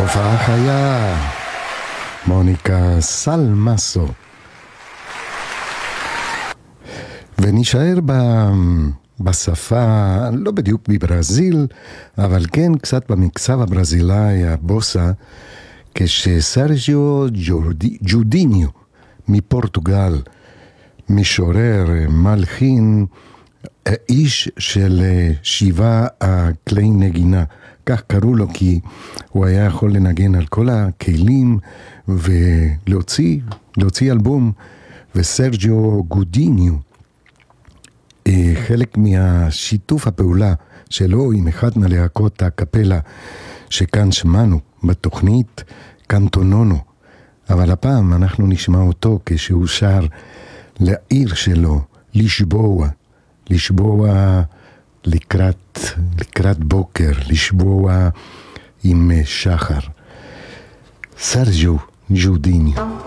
הופעה חיה, מוניקה סלמסו. ונשאר בשפה, לא בדיוק בברזיל, אבל כן קצת במקצב הברזילאי, הבוסה, כשסרג'יו ג'ודיניו מפורטוגל, משורר, מלחין, איש של 7 כלי נגינה, כך קראו לו כי הוא היה יכול לנגן על כל הכלים ולהוציא אלבום. וסרג'יו גודיניו, חלק מהשיתוף הפעולה שלו עם אחד מלהקות הקפלה שכאן שמענו בתוכנית, קנטונונו, אבל הפעם אנחנו נשמע אותו כשהוא שר לעיר שלו, לשבוע לקראת בוקר, לשבוע עם שחר. סרג'יו ג'ודיניו.